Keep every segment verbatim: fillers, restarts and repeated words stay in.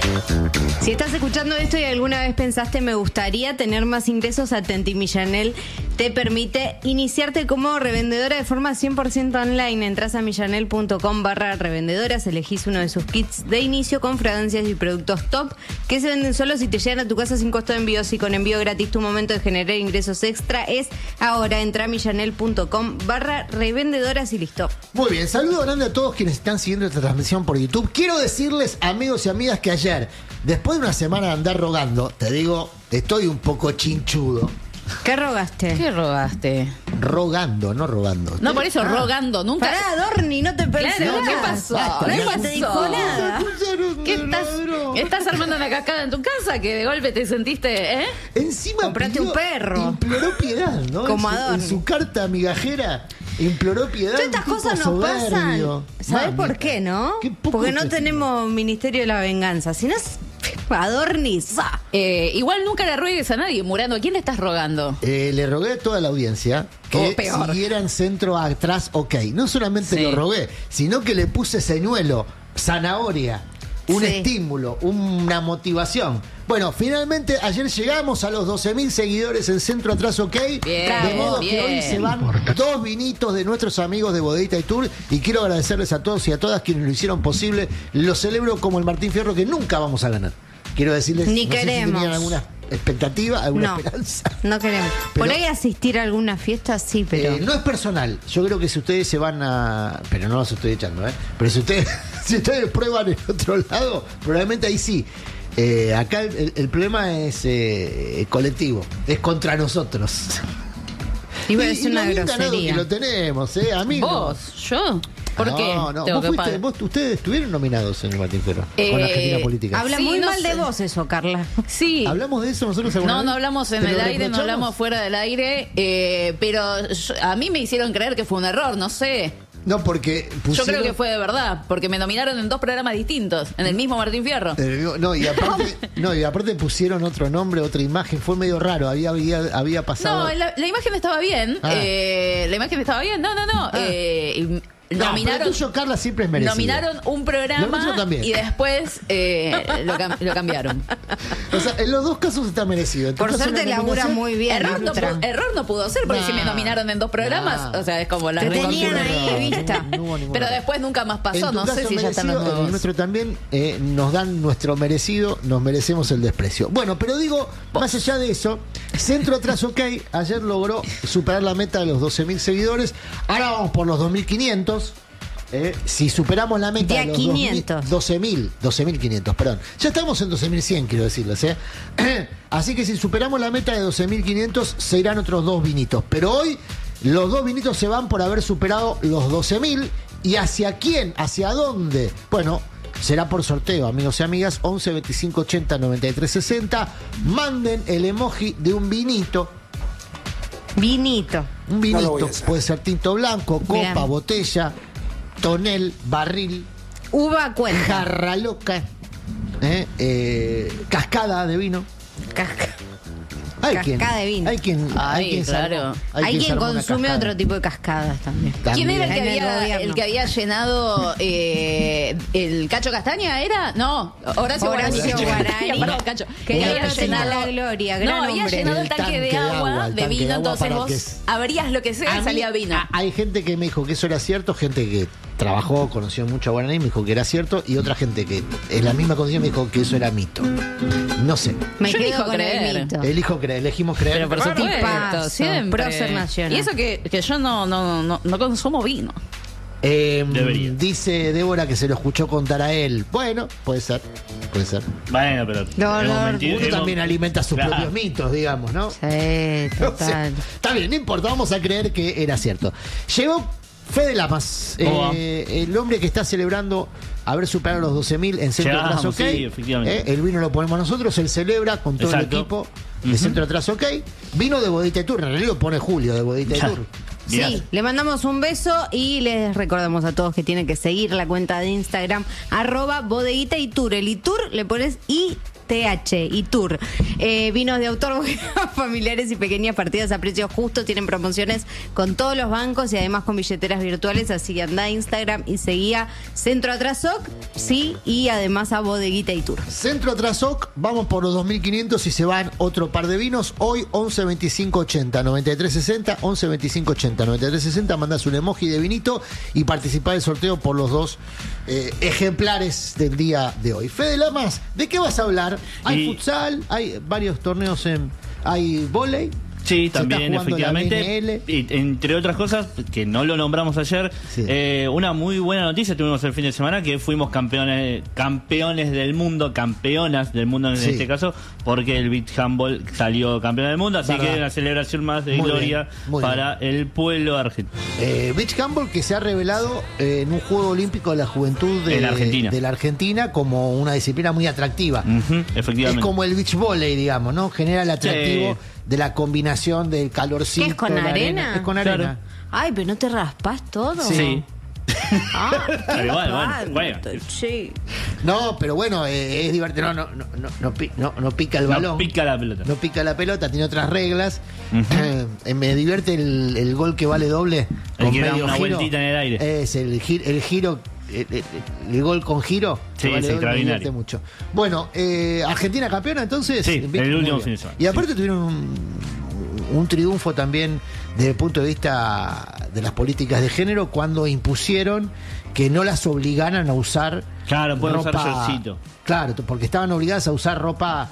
Si estás escuchando esto y alguna vez pensaste me gustaría tener más ingresos, Atenti Millanel te permite iniciarte como revendedora de forma cien por ciento online. Entrás a millanel.com barra revendedoras, elegís uno de sus kits de inicio con fragancias y productos top que se venden solos y te llegan a tu casa sin costo de envíos y con envío gratis. Tu momento de generar ingresos extra es ahora. Entra a millanel.com barra revendedoras y listo. Muy bien, saludo grande a todos quienes están siguiendo esta transmisión por YouTube. Quiero decirles, amigos y amigas, que ayer, después de una semana de andar rogando, te digo, estoy un poco chinchudo. ¿Qué rogaste? ¿Qué rogaste? Rogando, no rogando. No, por eso, Ah. rogando, nunca. Pará, Dorni, no te percibas. Claro, ¿qué pasó? Nadie ¿Qué te dijo pasó? nada. ¿Qué estás, estás armando una cascada en tu casa que de golpe te sentiste, eh? Encima Compraste pidió- un perro. Imploró piedad, ¿no? Como en, su, Adorni. en su carta migajera imploró piedad. Todas estas un tipo cosas nos pasan. soberbio. ¿Sabes Mami, por qué, no? qué poco Porque no te- tenemos Ministerio de la Venganza. Si no es Adorni, ¡za! Eh, igual nunca le ruegues a nadie, Murando. ¿A quién le estás rogando? Eh, le rogué a toda la audiencia que O peor. siguieran centro atrás, ok. No solamente Sí. lo rogué, sino que le puse señuelo, zanahoria, un Sí. estímulo, una motivación. Bueno, finalmente ayer llegamos a los doce mil seguidores en Centro Atrás OK. Bien, de modo que bien. hoy se van dos vinitos de nuestros amigos de Bodeguita y Tour. Y quiero agradecerles a todos y a todas quienes lo hicieron posible. Lo celebro como el Martín Fierro que nunca vamos a ganar. Quiero decirles, Ni no sé si queremos. tenían alguna expectativa, alguna No, esperanza. no queremos. Pero- Por ahí asistir a alguna fiesta, sí, pero... Eh, no es personal. Yo creo que si ustedes se van a. Pero no los estoy echando, ¿eh? Pero si ustedes, si ustedes prueban en otro lado, probablemente ahí sí. Eh, acá el, el- el problema es eh, colectivo. Es contra nosotros. Iba a decir Y- y una lo bien ganado grosería. que lo tenemos, ¿eh? A mí no. ¿Vos? ¿Yo? ¿Por no, qué? No, Tengo vos que fuiste- pagar. vos- ustedes estuvieron nominados en el Martín Fierro Eh, con Argentina Política. Habla Sí, muy no mal de sé. vos eso, Carla. Sí. ¿Hablamos de eso nosotros alguna No, vez? no hablamos en ¿Te el lo aire, no reprochamos? hablamos fuera del aire, eh, pero yo- a mí me hicieron creer que fue un error, no sé. No, porque Yo pusieron... creo que fue de verdad, porque me nominaron en dos programas distintos, en el mismo Martín Fierro. Eh, No, y aparte, no, y aparte pusieron otro nombre, otra imagen, fue medio raro, había, había, había pasado. No, la, la imagen estaba bien. Ah. eh, la imagen estaba bien. No, no, no. Ah. eh, No, pero nominaron, el tuyo, Carla, siempre es merecido. nominaron un Lo programa nuestro también. y después eh, lo, cam- lo cambiaron. O sea, en los dos casos está merecido. En tu Por caso, suerte la labura nominación- muy bien. Error no, Nutra. pu- error no pudo ser, porque Nah. si me nominaron en dos programas, Nah. o sea, es como la Te recontra- tenían ahí vista. No hubo ningún Pero error. después nunca más En pasó, tu no sé caso si ya están los merecido, en el nuevos. nuestro también eh, nos dan nuestro merecido, nos merecemos el desprecio. Bueno, pero digo, más allá de eso, Centro Atrás OK ayer logró superar la meta de los doce mil seguidores. Ahora vamos por los dos mil quinientos. Eh, si superamos la meta De a de los quinientos. doce mil, doce mil quinientos, perdón. Ya estamos en doce mil cien, quiero decirles. ¿eh? Así que si superamos la meta de doce mil quinientos, se irán otros dos vinitos. Pero hoy los dos vinitos se van por haber superado los doce mil. ¿Y hacia quién? ¿Hacia dónde? Bueno, será por sorteo, amigos y amigas. once veinticinco ochenta noventa y tres sesenta. Manden el emoji de un vinito. Vinito. Un No lo voy vinito. a hacer. Puede ser tinto blanco, copa, Bien. botella, tonel, barril, Uva cuenta. jarra loca, eh, eh, cascada de vino. Casca. Hay Cascada quien, de vino. Hay quien, hay Ay, quien se claro. armó- Hay, quien se armó una consume cascada. otro tipo de cascadas también. ¿Quién era el que, En el había, gobierno. el que había llenado eh, el Cacho Castaña? ¿Era? No, Horacio, Horacio Guarani. Guarani. Perdón, Cacho. Que había Dios lo tenga en la gloria, gran no, había hombre. llenado el El tanque, tanque de de agua, agua, el de tanque vino, de agua entonces para vos que es- abrías lo que sea A y mí- salía vino. a- Hay gente que me dijo que eso era cierto, gente que trabajó, conoció mucho a Guaraní, me dijo que era cierto, y otra gente que en la misma condición me dijo que eso era mito. No sé. Me Yo quedo elijo con creer. el mito. Elijo creer, elegimos creer. Pero por Bueno, supuesto, tipazo, siempre. prócer nacional. Y eso que, que yo no, no, no, no consumo vino. eh, Debería. dice Débora que se lo escuchó contar a él. Bueno, puede ser, puede ser. Bueno, pero. No, hemos no, mentido- Uno hemos- también alimenta sus Claro. propios mitos, digamos, ¿no? Sí, O sea, total. está bien, no importa, vamos a creer que era cierto. Llegó Fede Lamas, ¿Cómo va? eh, el hombre que está celebrando haber superado los doce mil en Centro Llegamos, Atrás OK. sí, efectivamente. Eh, el vino lo ponemos nosotros, él celebra con todo Exacto. el equipo de Ujú. Centro Atrás OK. Vino de Bodeguita y Tour, en realidad lo pone Julio de Bodeguita y Ya. Tour. Mirá. Sí, le mandamos un beso y les recordamos a todos que tienen que seguir la cuenta de Instagram, arroba bodeguita y tour. El y tour le pones I T H y Tour. Eh, vinos de autor, familiares y pequeñas partidas a precios justos. Tienen promociones con todos los bancos y además con billeteras virtuales. Así que anda a Instagram y seguía Centro Atrasoc, sí, y además a Bodeguita y Tour. Centro Atrasoc, vamos por los dos mil quinientos y se van otro par de vinos. Hoy once veinticinco ochenta noventa y tres sesenta, once veinticinco ochenta noventa y tres sesenta, mandás un emoji de vinito y participá del sorteo por los dos eh, ejemplares del día de hoy. Fede Lamas, ¿de qué vas a hablar? Hay Y... futsal, hay varios torneos, en, hay vóley. Sí, Se también, está jugando la efectivamente. B N L. Y entre otras cosas, que no lo nombramos ayer, Sí. eh, una muy buena noticia tuvimos el fin de semana, que fuimos campeones campeones del mundo, campeonas del mundo en Sí. este caso, porque el beach handball salió campeón del mundo, así Verdad. que una celebración más de Muy gloria bien, muy para el pueblo argentino. Eh, Beach Handball que se ha revelado eh, en un Juego Olímpico de la Juventud de, En la Argentina. de la Argentina como una disciplina muy atractiva. Ujú, efectivamente. Es como el beach volley, digamos, ¿no? Genera el atractivo Sí. de la combinación del calorcito. ¿Qué es con la arena? Es con Claro. arena. Ay, pero no te raspas todo. Sí. Ah, Pero igual, bueno, bueno. Sí. No, pero bueno, eh, es divertido. No, no, no, no, no, pi- no, no pica el No balón. pica la pelota. No pica la pelota, tiene otras reglas. Ujú. Eh, me divierte el, el gol que vale doble. El con que da medio una giro. vueltita en el aire. Es el, gi- el giro, el, el- el gol con giro. que Sí, vale es doble, me extraordinario. divierte mucho. Bueno, eh, Argentina campeona entonces. Sí, Bien, el muy último bien. fin de semana. Y aparte tuvieron un, un triunfo también desde el punto de vista de las políticas de género cuando impusieron que no las obligaran a usar Claro, pueden usar ropa- shortcito. Claro, porque estaban obligadas a usar ropa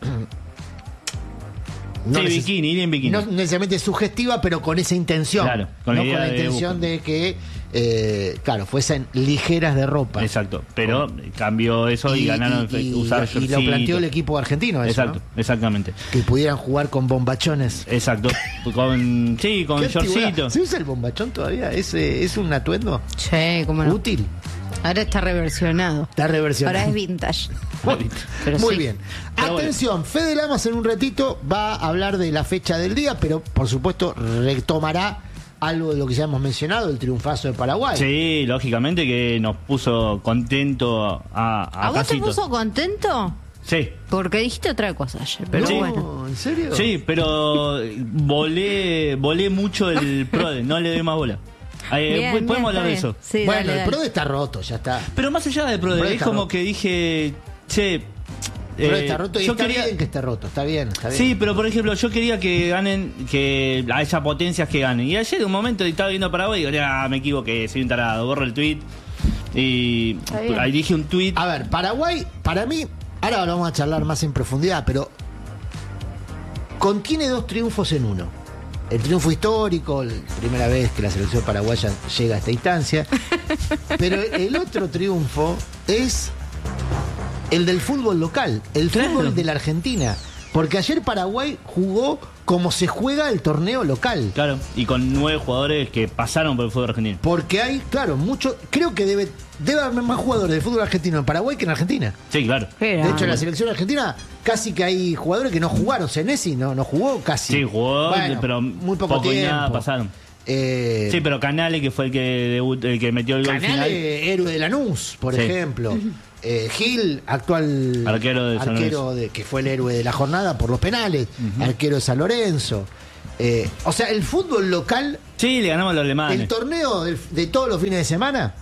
Sí, neces- bikini, ir en bikini. no necesariamente sugestiva, pero con esa intención. Claro, con ¿no? la idea con la de intención buscar. de que, eh, claro, fuesen ligeras de ropa. Exacto, pero cambió eso y, ganaron y- y- usar y lo shortcito. planteó el equipo argentino, eso, Exacto, ¿no? exactamente. Que pudieran jugar con bombachones. Exacto. Con, sí, con ¿Qué antigüedad? shortcito. ¿Se usa el bombachón todavía? ¿Es, eh, es un atuendo Che, cómo no. útil? Ahora está reversionado. Está reversionado. Ahora es vintage. Bueno, Pero muy sí. bien. Pero Atención, Fede Lamas en un ratito va a hablar de la fecha del día, pero por supuesto retomará algo de lo que ya hemos mencionado, el triunfazo de Paraguay. Sí, lógicamente que nos puso contento a, a, ¿A vos te Casito. puso contento? Sí. Porque dijiste otra cosa ayer, pero No, bueno. ¿en serio? Sí, pero volé, volé mucho el PRODE, no le doy más bola. Eh, Bien, bien, podemos hablar de está eso. bien. Sí, bueno, dale, el dale. PRODE está roto, ya está. Pero más allá del PRODE, PRODE es está como roto. que dije, che, El PRODE eh, está roto y yo está quería- bien que esté roto, está bien, está bien. Sí, pero por ejemplo, yo quería que ganen, que haya potencias que ganen. Y ayer, en un momento, estaba viendo Paraguay y digo, ah, me equivoqué, soy un tarado, borro el tweet. Y bien. ahí dije un tweet. A ver, Paraguay, para mí, ahora lo vamos a charlar más en profundidad, pero contiene dos triunfos en uno. El triunfo histórico, la primera vez que la selección paraguaya llega a esta instancia. Pero el otro triunfo es el del fútbol local, el Claro. fútbol de la Argentina. Porque ayer Paraguay jugó como se juega el torneo local. Claro, y con nueve jugadores que pasaron por el fútbol argentino. Porque hay, claro, mucho. Creo que debe, debe haber más jugadores de fútbol argentino en Paraguay que en Argentina. Sí, claro. Qué De hecho, en la grande. selección argentina casi que hay jugadores que no jugaron. Senesi no, no jugó casi. Sí, jugó, Bueno, pero muy poco, poco y tiempo. nada pasaron. Eh, Sí, pero Canale, que fue el que debut- el que metió el gol Canale, final. héroe de Lanús, por Sí. ejemplo. Eh, Gil, actual Arquero de San arquero de, que fue el héroe de la jornada por los penales, arquero de San Lorenzo. Eh, o sea, el fútbol local, Sí, le ganamos a los alemanes. el torneo del- de todos los fines de semana,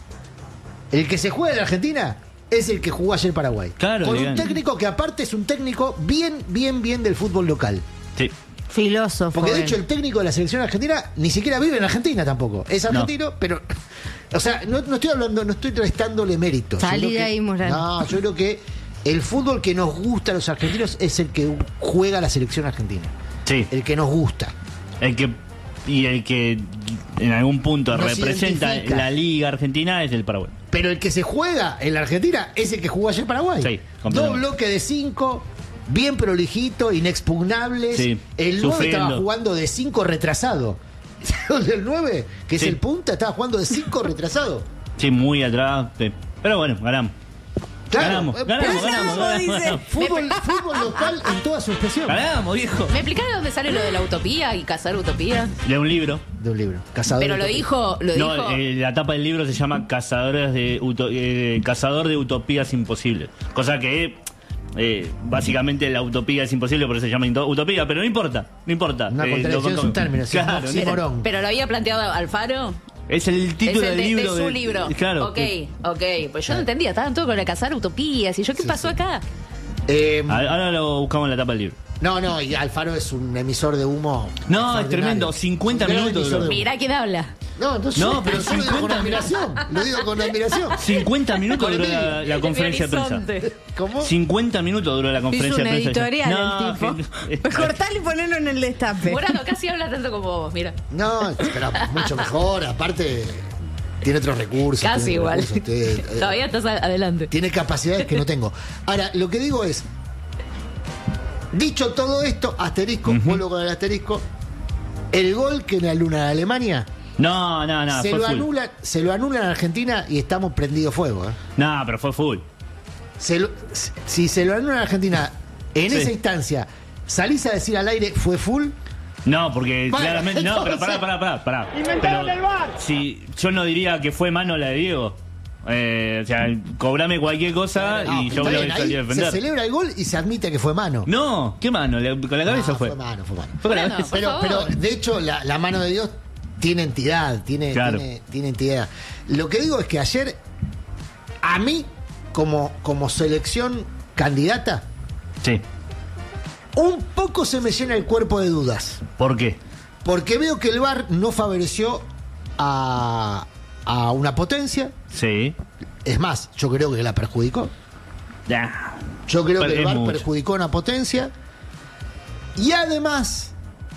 el que se juega en la Argentina es el que jugó ayer Paraguay. Claro, Con le un gana. técnico que aparte es un técnico bien, bien, bien del fútbol local. Sí. Filósofo. Porque de él. hecho el técnico de la selección argentina ni siquiera vive en Argentina tampoco. Es argentino, pero... O sea, no, no estoy hablando, no estoy restándole méritos. Yo Salí creo de que- ahí, Morán. No, yo creo que el fútbol que nos gusta a los argentinos es el que juega la selección argentina. Sí. El que nos gusta. El que y el que en algún punto Nos representa identifica. la liga argentina es el Paraguay. Pero el que se juega en la Argentina es el que jugó ayer Paraguay. Sí, Dos completamente. bloques de cinco, bien prolijito, inexpugnables. Sí, El nueve sufriendo. estaba jugando de cinco retrasado. El nueve, que es Sí. el punta, estaba jugando de cinco retrasado. Sí, muy atrás. sí. Pero bueno, ganamos. Claro, ganamos, eh, ganamos, ganamos, ganamos, ganamos, dice. ganamos. Fútbol, fútbol local en toda su expresión. Ganamos, viejo. ¿Me explicás de dónde sale lo de la utopía y cazar utopía? De un libro. De un libro. Cazador Pero de lo utopía. dijo, lo No, dijo. eh, la tapa del libro se llama Cazadores de Uto- eh, Cazador de Utopías Imposibles. Cosa que Eh, básicamente la utopía es imposible, por eso se llama utopía, pero no importa, no importa. Una Eh, contradicción lo- es un término, sí, Claro, un no oxímoron. Pero lo había planteado Alfaro. es el título es el de, del libro. de su libro. Claro. Ok, que- ok. Pues yo no entendía, estaban todos con la cazar utopías. Y yo, ¿qué Sí, pasó sí. acá? Eh, Ahora lo buscamos en la tapa del libro. no, no, y Alfaro es un emisor de humo. No, es extraordinario. tremendo, cincuenta Un gran minutos emisor de duró. humo. Mirá quién habla. No, entonces, No, pero yo lo digo con cincuenta admiración. Lo digo con admiración. cincuenta minutos Con duró el- la, la De conferencia de mi prensa. horizonte. ¿Cómo? cincuenta minutos duró la Hizo conferencia una de prensa. editorial No, el tipo. que- Pues cortalo y ponerlo en el destape. Morano casi habla tanto como vos, mira. No, pero mucho mejor. Aparte, tiene otros recursos. Casi tiene igual. recursos, tiene, eh, Todavía estás a- adelante. tiene capacidades que no tengo. Ahora, lo que digo es, dicho todo esto, asterisco, vuelvo con el asterisco, el gol que en la luna de Alemania No, no, no, se, fue lo full. anula, se lo anulan a Argentina y estamos prendidos fuego. ¿eh? No, pero fue full. Se lo- si se lo anulan a Argentina en Sí. esa instancia, salís a decir al aire, fue full. No, porque Bueno, claramente. No, pero pará, entonces- pará, pará. pará. Pero si yo no diría que fue mano la de Diego. Eh, o sea, cobrame cualquier cosa No, y pero yo está voy a bien, salir a ahí se defender. celebra el gol y se admite que fue mano. No, ¿qué mano? Le- Con la cabeza No, fue. Fue mano, fue mano. Fue con la Bueno, cabeza. por Pero, favor. pero de hecho, la, la mano de Dios tiene entidad, tiene, Claro. tiene, tiene entidad. Lo que digo es que ayer, a mí, como, como selección candidata, Sí. un poco se me llena el cuerpo de dudas. ¿Por qué? Porque veo que el V A R no favoreció a, a una potencia. Sí. Es más, yo creo que la perjudicó. Ya. Yo creo Pero que el es V A R mucho. perjudicó a una potencia. Y además,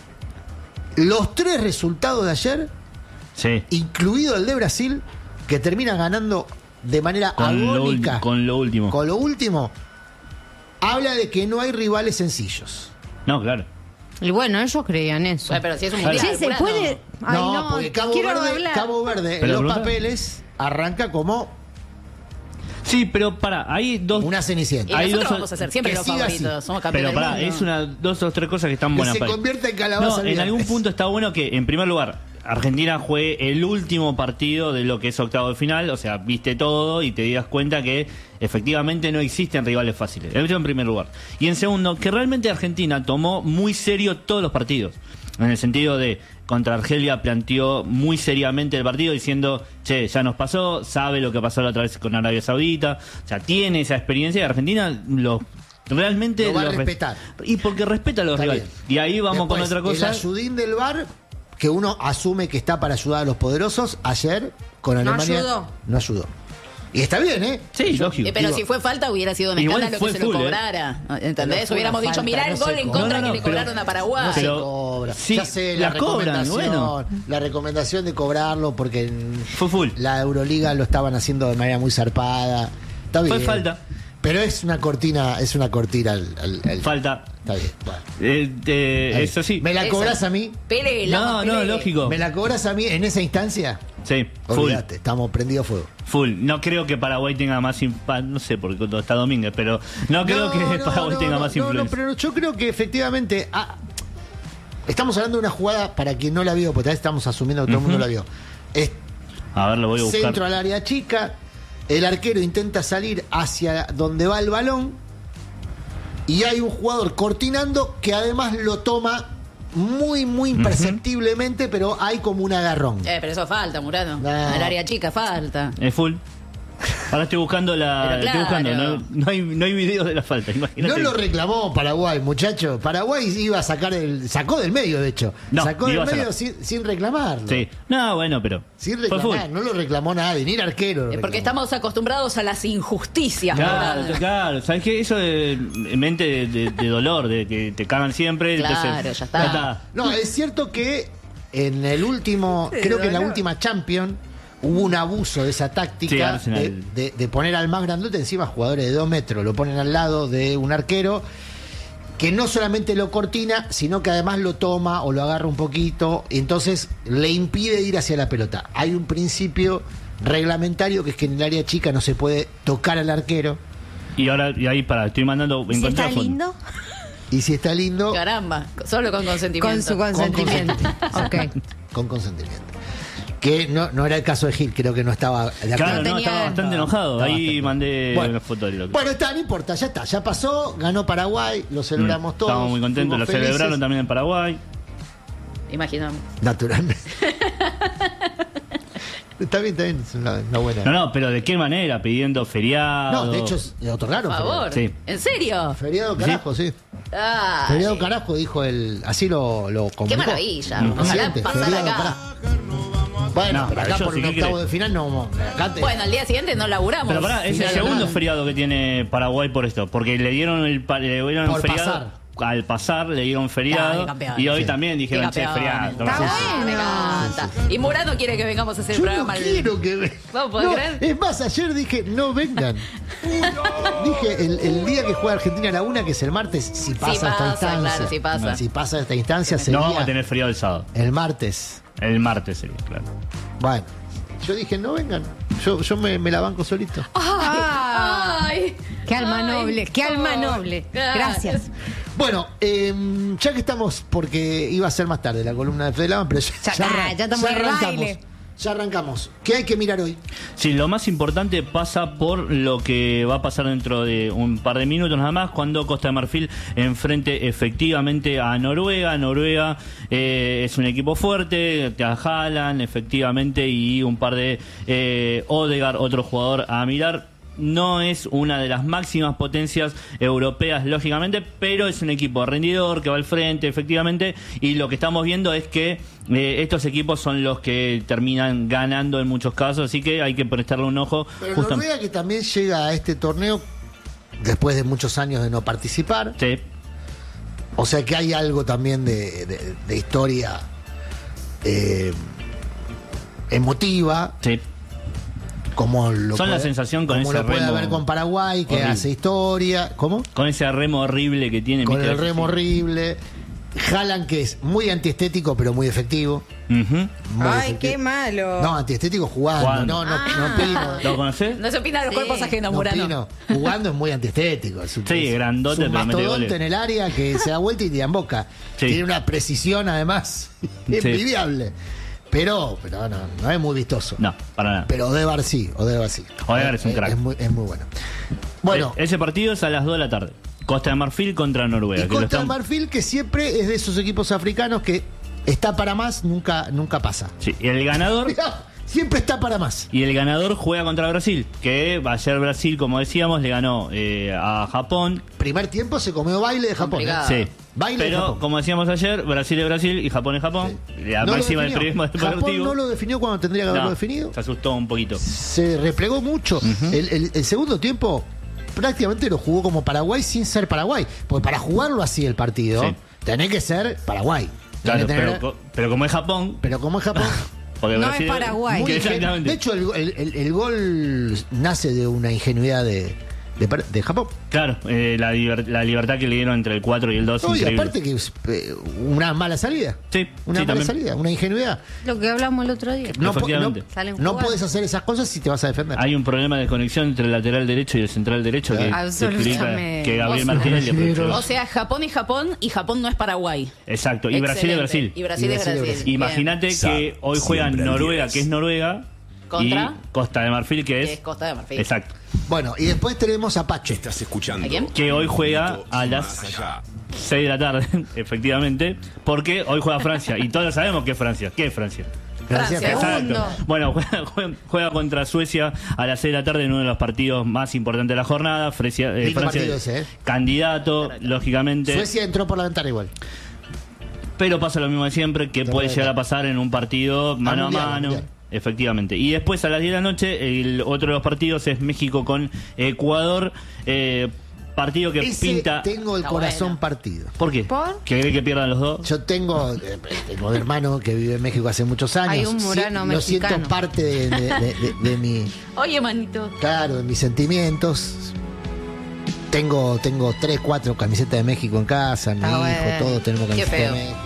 los tres resultados de ayer, Sí. incluido el de Brasil, que termina ganando de manera Con lo, agónica ul- con lo último. con lo último, habla de que no hay rivales sencillos. No, claro. Y bueno, ellos creían eso. Bueno, pero si es un Claro. mundial. Sí, se Morano. puede. Ay, no, no, porque Cabo quiero Verde, hablar. Cabo Verde en Pero los pregunta- papeles arranca como Sí, pero para, hay dos. una Y cenicienta. Hay nosotros dos- vamos a ser siempre que los siga favoritos. así. Somos campeones Pero del pará, mundo. es una, dos o tres cosas que están Que buenas. se para ahí. convierta en calabaza No, en viernes. algún punto está bueno que, en primer lugar, Argentina juegue el último partido de lo que es octavo de final, o sea, viste todo y te digas cuenta que efectivamente no existen rivales fáciles. Eso en primer lugar. Y en segundo, que realmente Argentina tomó muy serio todos los partidos. En el sentido de, contra Argelia planteó muy seriamente el partido diciendo, che, ya nos pasó, sabe lo que pasó la otra vez con Arabia Saudita, o sea, tiene esa experiencia y Argentina lo realmente Lo va a res- respetar. Y porque respeta a los Está rivales. bien. Y ahí vamos con Después, otra cosa. El ayudín del V A R, que uno asume que está para ayudar a los poderosos, ayer con No Alemania ayudó. no ayudó. Y está bien, ¿eh? Sí, lógico. Eh, pero Digo, si fue falta hubiera sido un Igual escándalo fue que se lo full, ¿eh? cobrara. ¿Entendés? Pero fue Hubiéramos una dicho, falta, mirá no el se gol en cobra. contra No, no, que le pero- cobraron a No Paraguay. se Pero- cobra. sí, ya sé, la la cobran, recomendación, bueno. la recomendación de cobrarlo porque en Fue full. la Euroliga lo estaban haciendo de manera muy zarpada. Está bien. Fue falta. Pero es una cortina, es una cortina al, al- al- Falta. Está bien. Bueno. Eh, eh, Está bien. eso sí. ¿Me la Esa. cobras a mí? Pele, la No, más no, pele. lógico. ¿Me la cobras a mí en esa instancia? Sí, full. Olvídate, estamos prendidos fuego. Full. No creo que Paraguay tenga más influencia. No sé, porque todo está Domínguez, pero no creo que no, Paraguay no, tenga no, más no, influencia. No, pero yo creo que efectivamente. ah, estamos hablando de una jugada para quien no la vio, porque tal vez estamos asumiendo que todo el mundo la vio. Es A ver, lo voy a buscar. centro al área chica, el arquero intenta salir hacia donde va el balón y hay un jugador cortinando que además lo toma muy, muy imperceptiblemente, pero hay como un agarrón. Eh, pero eso falta, Murano. No. El área chica falta. Es full. Ahora estoy buscando la. Pero Estoy buscando. claro. No, no hay, no hay videos de la falta. Imagínate. No lo reclamó Paraguay, muchacho. Paraguay iba a sacar el. Sacó del medio, de hecho. No, Sacó del iba a medio sacar. sin, sin reclamarlo. Sí. No, bueno, pero. Sin fue full. reclamar. No lo reclamó nadie, ni el arquero. lo Eh, Porque reclamó. estamos acostumbrados a las injusticias, Claro, Murano. claro. ¿Sabes qué? Eso de en mente de, de- de dolor, de que te cagan siempre. Claro, entonces, ya está. No, es cierto que en el último. Sí, creo que en la dolor. última Champions hubo un abuso de esa Sí, táctica Arsenal. de, de- de poner al más grandote encima jugadores de dos metros. Lo ponen al lado de un arquero que no solamente lo cortina, sino que además lo toma o lo agarra un poquito, y entonces le impide ir hacia la pelota. Hay un principio reglamentario que es que en el área chica no se puede tocar al arquero, Y ahora, y ahí, para, estoy mandando. ¿Sí encontré está la foto. lindo? y si está lindo, Caramba, solo con consentimiento. Con su consentimiento. Ok. con consentimiento. Que no, no era el caso de Gil, creo que no estaba de acuerdo. Claro, no, tenía- estaba bastante enojado. Estaba Ahí bastante- mandé Bueno. una foto de lo que- Bueno, está, no importa, ya está, ya pasó, ganó Paraguay, lo celebramos Mm, todos. Estamos muy contentos, fuimos lo felices. celebraron también en Paraguay. Imaginamos. Naturalmente. Está bien, está bien, es una, una buena. No, no, pero ¿de qué manera? Pidiendo feriado. No, de hecho, le Por otorgaron favor. Sí. ¿En serio? feriado. Feriado carajo, sí. Ah, Feriado carajo, dijo el. Así lo, lo qué comunicó. maravilla. El Ojalá presidente, pasara feriado acá. carajo. Bueno, No, pero acá yo por sí, un ¿qué octavo querés? de final no. Acá te- Bueno, al día siguiente no laburamos. Pero pará, es el Final, segundo final. feriado que tiene Paraguay por esto. Porque le dieron el pa- le dieron Por feriado. pasar. Al pasar le dieron Ay, feriado. campeón. y hoy Sí. también dijeron, che, feriado. Está tomá. bueno. Me encanta. Y Murano quiere que vengamos a hacer el Yo no programa. el- quiero que vengan. ¿Vos podés No, creer? es más, ayer dije, no vengan. Dije, el, el día que juega Argentina a la una, que es el martes, si pasa esta pasa, instancia. claro, si pasa. Si pasa esta instancia, No sería vamos a tener feriado el sábado. el martes. El martes sería, claro. Bueno, yo dije, no vengan. Yo, yo me, me la banco solito. Ah, Ay, qué alma ay, noble, qué alma ay, noble. Gracias. Bueno, eh, ya que estamos, porque iba a ser más tarde la columna de Fede Lavan, pero ya, Ya está, arran- ya estamos en el arrancamos. baile. Ya arrancamos. ¿Qué hay que mirar hoy? Sí, lo más importante pasa por lo que va a pasar dentro de un par de minutos nada más, cuando Costa de Marfil enfrente efectivamente a Noruega. Noruega eh, es un equipo fuerte, te Haaland efectivamente y un par de eh, Odegaard, otro jugador a mirar. No es una de las máximas potencias europeas, lógicamente, pero es un equipo rendidor que va al frente, efectivamente, y lo que estamos viendo es que eh, estos equipos son los que terminan ganando en muchos casos, así que hay que prestarle un ojo. Pero justam- Noruega, que también llega a este torneo después de muchos años de no participar. Sí, O sea que hay algo también de, de- de historia eh, emotiva, sí. como lo Son la puede- sensación con como ese lo puede remo haber con Paraguay, que horrible. hace historia. ¿Cómo? Con ese remo horrible que tiene. Con ¿viste? el remo horrible. Haaland, que es muy antiestético, pero muy efectivo. Ujú. Muy Ay, efectivo. qué malo. No, antiestético jugando. Jugando. No, no, no opino. ¿Lo conocés? No se opina de los Sí. cuerpos ajenos, No Murano. opino. Jugando es muy antiestético. Es un, Sí, es- grandote, es un pero mete mastodonte goles. en el área que se da vuelta y tira en boca. Sí. Tiene una precisión, además, envidiable. Pero, pero no, no es muy vistoso. No, para nada. Pero Odegaard sí, Odegaard sí. Odegaard es un crack. Es muy, es muy bueno. Bueno, Eh, ese partido es a las dos de la tarde. Costa de Marfil contra Noruega. y que lo Costa de están- Marfil, que siempre es de esos equipos africanos que está para más, nunca, nunca pasa. Sí, y el ganador Mirá, siempre está para más. y el ganador juega contra Brasil, que ayer Brasil, como decíamos, le ganó eh, a Japón. Primer tiempo se comió baile de Japón. ¿eh? Complicado. Sí. Baile de Pero Japón. como decíamos ayer, Brasil es Brasil y Japón es Japón. La No lo máxima del definió. periodismo Japón deportivo. no lo definió cuando tendría que haberlo No, definido. se asustó un poquito. Se replegó mucho. el, el- el segundo tiempo prácticamente lo jugó como Paraguay sin ser Paraguay. Porque para jugarlo así el partido, Sí. tenés que ser Paraguay. Tenés Claro, que tener- pero, co- pero como es Japón, pero como es Japón. porque No Brasil es Paraguay. muy que ingen- exactamente. de hecho, el, el- el- el gol nace de una ingenuidad de, de, Par- de Japón. Claro, eh, la, liber- la libertad que le dieron entre el cuatro y el dos, No, y increíble. aparte que es eh, una mala salida. Sí, Una sí, mala también. salida, una ingenuidad. Lo que hablamos el otro día. No, po- Efectivamente. no, Salen no jugando. puedes hacer esas cosas si te vas a defender. Hay un problema de conexión entre el lateral derecho y el central derecho que, Absolutamente. que explica que Gabriel O sea, Martínez le aprovechó. O sea, Japón y Japón, y Japón no es Paraguay. Exacto, y Brasil es Excelente. Brasil. Y Brasil Y es Brasil es Brasil. Brasil. Bien. Imagínate que hoy juegan Siempre al Noruega, diez. que es Noruega, ¿Contra? y Costa de Marfil, que Que es... es Costa de Marfil. Exacto. Bueno, y después tenemos a Pacho. Estás escuchando. ¿A quién? Que hoy juega a las Más allá. seis de la tarde, efectivamente, porque hoy juega Francia, y todos sabemos que es Francia. ¿Qué es Francia? Gracias. Francia. Pacho. Segundo. Bueno, juega, juega- juega contra Suecia a las seis de la tarde en uno de los partidos más importantes de la jornada. Frecia- eh, Lindo Francia, partido ese, ¿eh? candidato, lógicamente. Suecia entró por la ventana igual. Pero pasa lo mismo de siempre, que No puede puede llegar a ser. pasar en un partido mano Mundial, a mano. Mundial. Efectivamente. Y después a las diez de la noche, el otro de los partidos es México con Ecuador. Eh, partido que Ese pinta. tengo el Está corazón bueno. partido. ¿Por qué? ¿Por? ¿Que cree que pierdan los dos? Yo tengo, eh, tengo un hermano que vive en México hace muchos años. Hay un murano Sí, lo siento mexicano. parte de, de- de- de- de mi, Oye, manito. claro, de mis sentimientos. Tengo, tengo tres, cuatro camisetas de México en casa, mi Ah, hijo, bueno. todos tenemos Qué camisetas de feo. México.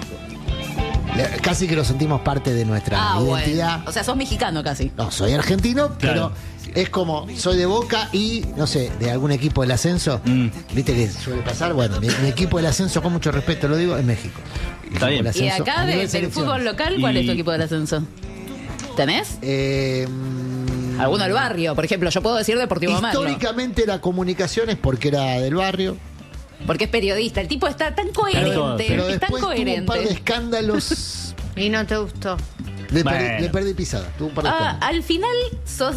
Le- Casi que lo sentimos parte de nuestra Ah, identidad. bueno. O sea, sos mexicano casi. No, soy argentino, Claro. pero es como soy de Boca y, no sé, de algún equipo del ascenso. Mm. ¿Viste que suele pasar? Bueno, mi, mi equipo del ascenso, con mucho respeto lo digo, es México. Está bien. Equipo del Y ascenso acá a de- nivel del selección. fútbol local, ¿cuál Y- es tu equipo del ascenso? ¿Tenés? Eh, ¿Alguno del barrio? Por ejemplo, yo puedo decir Deportivo Merlo. históricamente era Comunicaciones porque era del barrio. Porque es periodista. El tipo está tan coherente. Pero es tan después tuvo un coherente. par de escándalos. Y no te gustó. Le, Bueno. perdí, le perdí pisada. Tuvo un par de Ah, escándalos. al final sos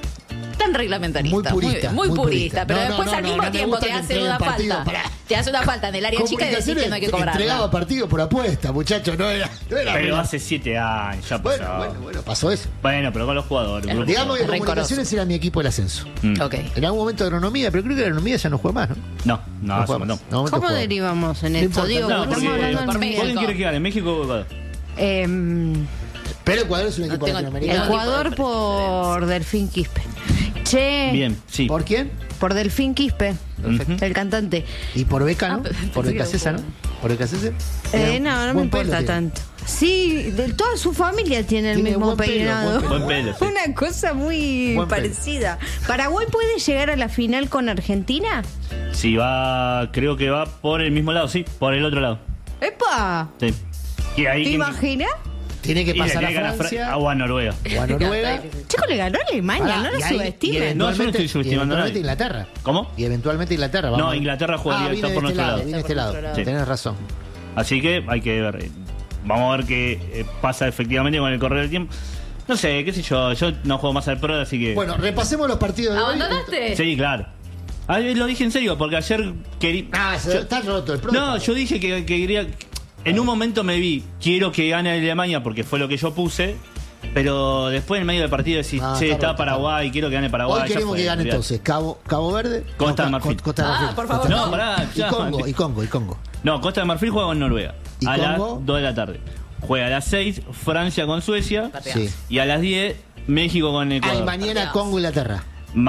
tan reglamentarista. Muy purista, Muy, muy muy purista. purista. Pero No, no, después no, al no, mismo no me tiempo gusta te que hacen entreguen una partido. falta. Pará. Te hace una falta en el área chica y decís que no hay que entregaba cobrarla. partido por apuesta, muchachos. No era. No era Pero regla. hace siete años, ya pasó. Bueno, bueno, bueno, pasó eso. Bueno, pero con los jugadores. con los Digamos que Es rencoroso. Comunicaciones era mi equipo del ascenso. Mm. Ok. En algún momento de agronomía, pero creo que la agronomía ya no juega más, ¿no? No, no, No hace juega un más. montón. En algún momento ¿Cómo jugaba. derivamos en No esto? importa, Digo, no, estamos porque- hablando por en México. ¿Quién quiere que gane? ¿México o Ecuador? Eh, Pero Ecuador es un No equipo tengo- latinoamericano. Ecuador por Delfín Quispe. Che, Bien, sí. ¿Por quién? por Delfín Quispe, Perfecto. el cantante. Y por Beca, ¿no? Ah, pensé por que Beca era César, ¿no? un Por Beca César. Eh, Era no, no me buen pelo importa tiene. tanto. Sí, de toda su familia tiene el Tiene mismo buen pelo, peinado. buen pelo. Buen pelo, sí. Una cosa muy Buen pelo. parecida. ¿Paraguay puede llegar a la final con Argentina? Sí, va, creo que va por el mismo lado, sí, por el otro lado. ¡Epa! Sí. Y ahí ¿Te ¿quién- imaginas? Tiene que y le pasar tiene que a ganar Fra- Francia o a Noruega. o a Noruega. Chico, le ganó a Alemania, Pará, no y lo ahí- y subestimen. No, yo no eventualmente- estoy subestimando y a eventualmente nadie. Inglaterra. ¿Cómo? Y eventualmente Inglaterra. Vamos. No, Inglaterra juega ah, directo viene por de este nuestro lado. lado. Viene de este Está por lado. nuestro lado. Sí. Tenés razón. Así que hay que ver. Vamos a ver qué eh, pasa efectivamente con el correr del tiempo. No sé, qué sé yo. Yo no juego más al pro, así que. Bueno, repasemos los partidos de hoy. ¿Abandonaste? Sí, claro. Ah, lo dije en serio, porque ayer quería. Ah, se- está roto el pro. No, yo dije que, que quería. En un momento me vi, quiero que gane Alemania porque fue lo que yo puse. Pero después en medio del partido decís, Ah, che, está está roto, Paraguay, quiero que gane Paraguay. Hoy ya queremos fue, que gane olvidate. entonces Cabo, Cabo Verde. Costa de no, Marfil. Costa de Ah, Marfil. por favor, Costa de no. Marfil. No, pará, y ya. Congo, y Congo, y Congo. No, Costa de Marfil juega con Noruega. ¿Y A las Congo? dos de la tarde. Juega a las seis Francia con Suecia. Sí. Y a las diez México con Ah, y Ecuador. mañana Partidazo. Congo, Inglaterra.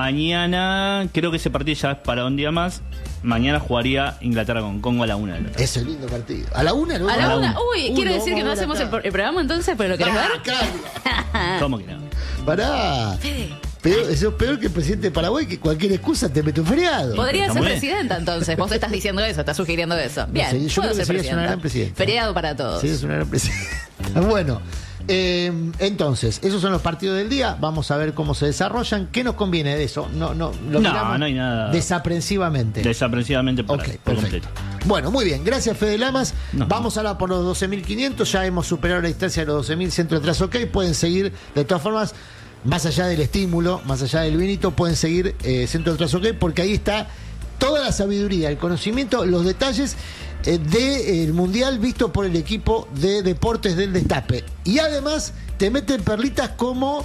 Mañana, creo que ese partido ya es para un día más. Mañana jugaría Inglaterra con Congo a la una de la tarde. Ese lindo partido. A la una, ¿no? A la la una. una. Uy, Uy, quiere lo decir que no vamos a ver hacemos el, acá. pro- el programa entonces, pero lo querés Ah, ver. Carla. ¿Cómo que no? Pará. Peor, eso es peor que el presidente de Paraguay, que cualquier excusa te mete un feriado. Podría Está ser muy bien. presidenta entonces. Vos estás diciendo eso, estás sugiriendo eso. Bien, sé, yo puedo creo que ser serías una gran presidenta. Feriado para todos. Sí, es una gran presidenta. Bueno, eh, entonces, esos son los partidos del día. Vamos a ver cómo se desarrollan. ¿Qué nos conviene de eso? No, no, lo No, miramos no hay nada. desaprensivamente. Desaprensivamente para, Ok, por perfecto. completo. Bueno, muy bien. Gracias, Fede Lamas. No. Vamos ahora por los doce mil quinientos. Ya hemos superado la distancia de los doce mil. Centro atrás, ok. Pueden seguir, de todas formas, más allá del estímulo, más allá del vinito, pueden seguir eh, Centro atrás, ok. Porque ahí está toda la sabiduría, el conocimiento, los detalles eh, del Mundial visto por el equipo de Deportes del Destape. Y además, te meten perlitas como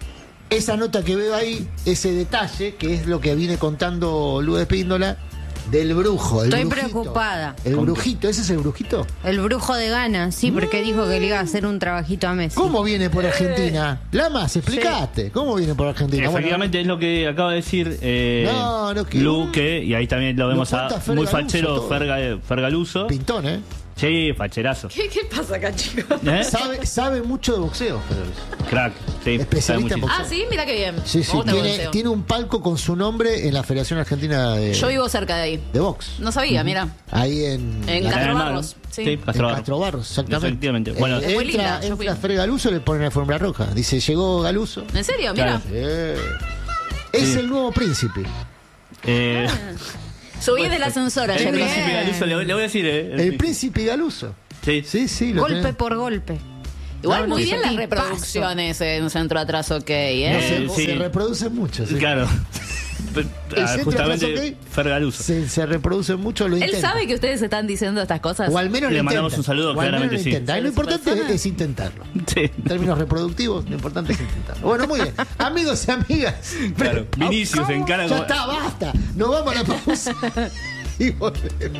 esa nota que veo ahí, ese detalle, que es lo que viene contando Lu Espíndola, del brujo. El Estoy brujito. preocupada. El brujito, ¿ese es el brujito? El brujo de Gana, sí, porque dijo que le iba a hacer un trabajito a Messi. ¿Cómo viene por Argentina? Lamas, explicaste. ¿Cómo viene por Argentina? Efectivamente es lo que acaba de decir eh, No, no, que- Lu, que, y ahí también lo vemos cuenta a Fer muy Galuso fachero todo. Ferga, Fergaluso. Bueno, pintón, ¿eh? Sí, facherazo. ¿Qué, ¿Qué pasa acá, chicos? ¿Eh? Sabe, sabe mucho de boxeo, Federer. Crack, sí, Especialista sabe en muchísimo. Ah, sí, mira qué bien. Sí, Me sí. gusta el Tiene, boxeo. tiene un palco con su nombre en la Federación Argentina de, Yo vivo cerca de ahí. de box. No sabía, mira. Ahí en, En la- Castro En el Barros, mar. sí. Sí, en Castro Barros. Castro Barros, exactamente. Efectivamente. Bueno, Eh, Es muy entra, linda, yo fui. entra Fer Galuso, le pone la alfombra roja. Dice, llegó Galuso. ¿En serio? Mira. Claro. Eh, Es Sí. el nuevo príncipe. Eh, Subí del ascensor el ayer. príncipe bien. Galuso, le, le voy a decir, eh, El príncipe Galuso. Sí. Sí, sí. Lo Golpe tenés. por golpe. Igual No, muy no, bien sí. las Tipazo. reproducciones en Centro Atrás, ok, No ¿eh? se, sí. se reproducen mucho. sí. Claro. El Ah, centro justamente atrás, ok. Fergaluso. Se, se reproducen mucho, lo Él intenta. sabe que ustedes están diciendo estas cosas. O al menos Le lo mandamos intenta. un saludo, O al menos claramente lo sí. intenta. Lo ¿Eres importante persona? es intentarlo. Sí. En términos reproductivos, lo importante es intentarlo. Bueno, muy bien. Amigos y amigas. Claro. Vinicius en cara Ya como- está, basta. Nos vamos a la pausa. Y volvemos.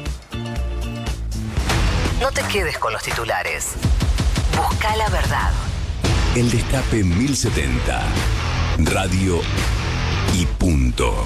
No te quedes con los titulares. Busca la verdad. El Destape mil setenta. Radio y punto.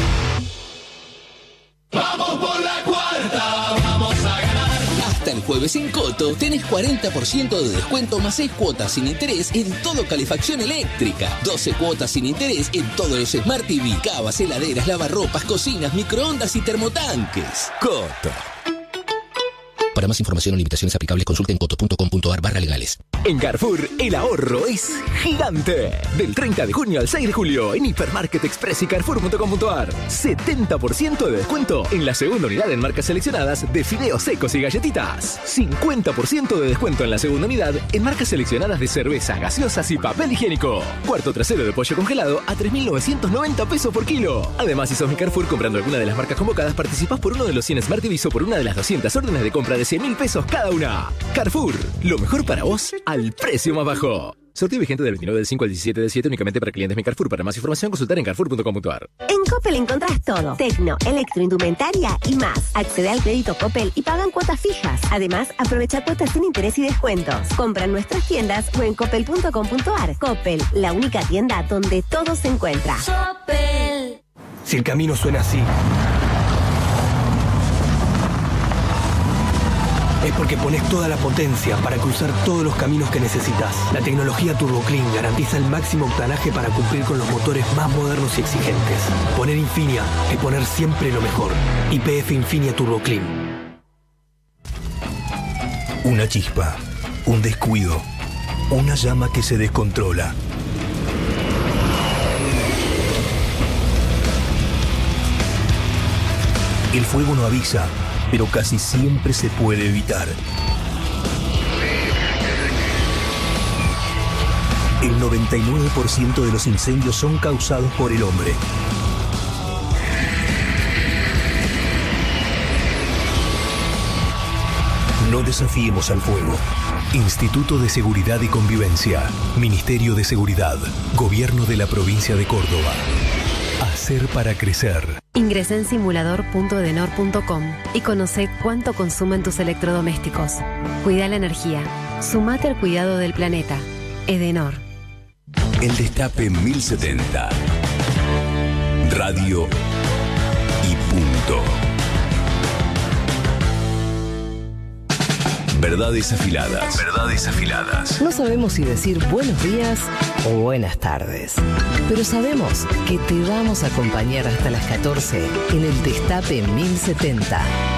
Hasta el jueves en Coto tenés cuarenta por ciento de descuento más seis cuotas sin interés en todo calefacción eléctrica. doce cuotas sin interés en todos los Smart T V, cavas, heladeras, lavarropas, cocinas, microondas y termotanques. Coto. Para más información o limitaciones aplicables consulten coto punto com punto ar barra legales. En Carrefour, el ahorro es gigante. Del treinta de junio al seis de julio en Hipermarket Express y Carrefour punto com punto ar. setenta por ciento de descuento en la segunda unidad en marcas seleccionadas de fideos secos y galletitas. cincuenta por ciento de descuento en la segunda unidad en marcas seleccionadas de cerveza, gaseosas y papel higiénico. Cuarto trasero de pollo congelado a tres mil novecientos noventa pesos por kilo. Además, si sos mi Carrefour comprando alguna de las marcas convocadas, participás por uno de los cien Smart T Vs o por una de las doscientas órdenes de compra de cien mil pesos cada una. Carrefour, lo mejor para vos al precio más bajo. Sorteo vigente del veintinueve del cinco al diecisiete del siete únicamente para clientes Mi Carrefour. Para más información, consultar en carrefour punto com punto ar. En Coppel encontrás todo. Tecno, electroindumentaria y más. Accede al crédito Coppel y pagan cuotas fijas. Además, aprovecha cuotas sin interés y descuentos. Compra en nuestras tiendas o en coppel punto com punto ar. Coppel, la única tienda donde todo se encuentra. Coppel. Si el camino suena así, es porque pones toda la potencia para cruzar todos los caminos que necesitas. La tecnología TurboClean garantiza el máximo octanaje para cumplir con los motores más modernos y exigentes. Poner Infinia es poner siempre lo mejor. Y P F Infinia TurboClean. Una chispa, un descuido, una llama que se descontrola. El fuego no avisa, pero casi siempre se puede evitar. El noventa y nueve por ciento de los incendios son causados por el hombre. No desafiemos al fuego. Instituto de Seguridad y Convivencia, Ministerio de Seguridad, Gobierno de la Provincia de Córdoba. Hacer para crecer. Ingresa en simulador punto edenor punto com y conoce cuánto consumen tus electrodomésticos. Cuida la energía. Sumate al cuidado del planeta. Edenor. El Destape mil setenta. Radio y punto. Verdades afiladas. Verdades afiladas. No sabemos si decir buenos días o buenas tardes, pero sabemos que te vamos a acompañar hasta las catorce en el Destape mil setenta.